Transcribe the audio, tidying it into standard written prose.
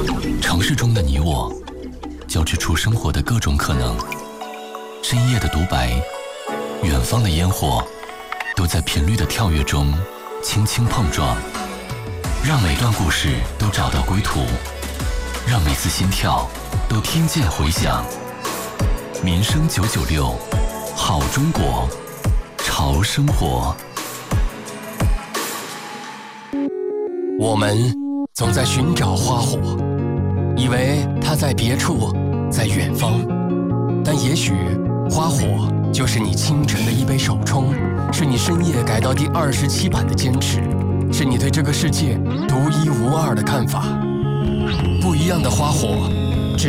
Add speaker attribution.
Speaker 1: 城市中的你我，交织出生活的各种可能。深夜的独白，远方的烟火，都在频率的跳跃中轻轻碰撞。让每段故事都找到归途，让每次心跳都听见回响。民生996，好中国，潮生活。
Speaker 2: 我们总在寻找花火，以为它在别处，在远方，但也许花火就是你清晨的一杯手冲，是你深夜改到第27版的坚持，是你对这个世界独一无二的看法。不一样的花火，